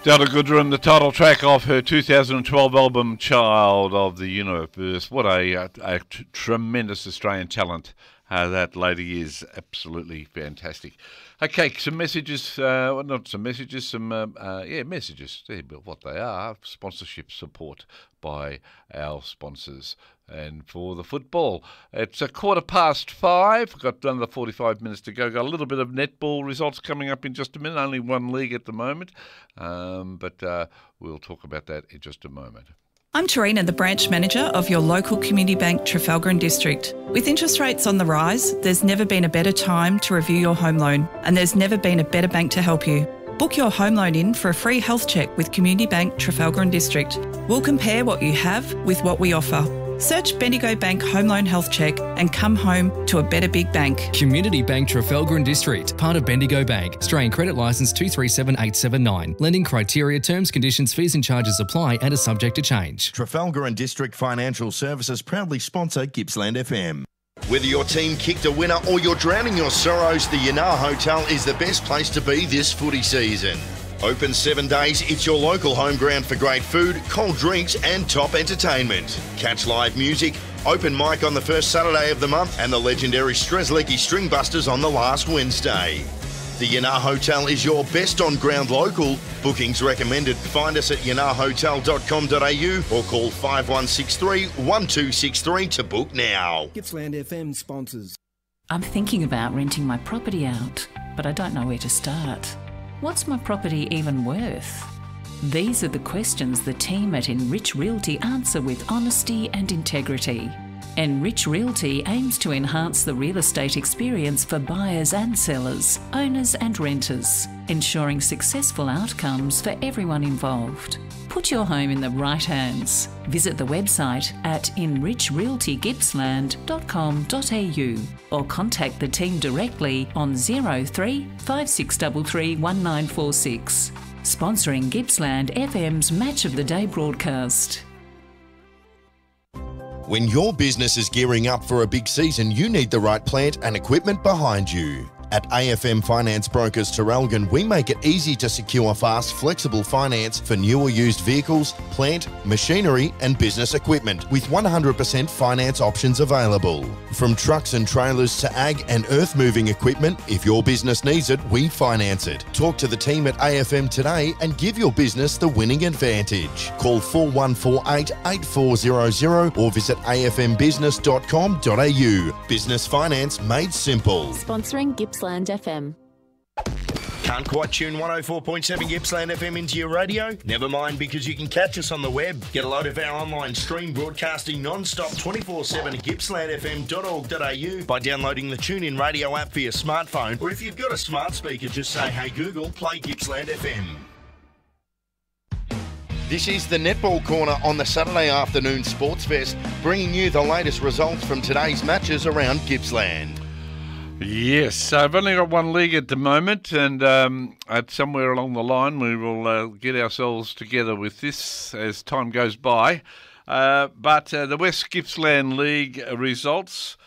Della Goodrem, the title track of her 2012 album Child of the Universe. What a tremendous Australian talent that lady is. Absolutely fantastic. Okay, some messages, not some messages, messages. They're what they are. Sponsorship support by our sponsors. And for the football, it's 5:15. Got another 45 minutes to go. Got a little bit of netball results coming up in just a minute. Only one league at the moment, but we'll talk about that in just a moment. I'm Tarina, the branch manager of your local community bank, Trafalgar and District. With interest rates on the rise, there's never been a better time to review your home loan, and there's never been a better bank to help you. Book your home loan in for a free health check with Community Bank, Trafalgar and District. We'll compare what you have with what we offer. Search Bendigo Bank Home Loan Health Check and come home to a better big bank. Community Bank Trafalgar and District, part of Bendigo Bank. Australian Credit Licence 237879. Lending criteria, terms, conditions, fees and charges apply and are subject to change. Trafalgar and District Financial Services proudly sponsor Gippsland FM. Whether your team kicked a winner or you're drowning your sorrows, the Yanar Hotel is the best place to be this footy season. Open 7 days, it's your local home ground for great food, cold drinks and top entertainment. Catch live music, open mic on the first Saturday of the month and the legendary Strzelecki Stringbusters on the last Wednesday. The Yanar Hotel is your best on-ground local. Bookings recommended. Find us at yanarhotel.com.au or call 5163 1263 to book now. Gippsland FM sponsors. I'm thinking about renting my property out, but I don't know where to start. What's my property even worth? These are the questions the team at Enrich Realty answer with honesty and integrity. Enrich Realty aims to enhance the real estate experience for buyers and sellers, owners and renters, ensuring successful outcomes for everyone involved. Put your home in the right hands. Visit the website at enrichrealtygippsland.com.au or contact the team directly on 03 5633 1946. Sponsoring Gippsland FM's Match of the Day broadcast. When your business is gearing up for a big season, you need the right plant and equipment behind you. At AFM Finance Brokers Terralgan, we make it easy to secure fast, flexible finance for new or used vehicles, plant, machinery and business equipment with 100% finance options available. From trucks and trailers to ag and earth moving equipment, if your business needs it, we finance it. Talk to the team at AFM today and give your business the winning advantage. Call 4148 8400 or visit afmbusiness.com.au. Business finance made simple. Sponsoring Gippsland FM. Can't quite tune 104.7 Gippsland FM into your radio? Never mind, because you can catch us on the web. Get a load of our online stream broadcasting non-stop 24/7 at gippslandfm.org.au by downloading the TuneIn radio app for your smartphone, or if you've got a smart speaker, just say, "Hey Google, play Gippsland FM." This is the Netball Corner on the Saturday afternoon Sports Fest, bringing you the latest results from today's matches around Gippsland. Yes, I've only got one league at the moment, and at somewhere along the line we will get ourselves together with this as time goes by. But the West Gippsland League results,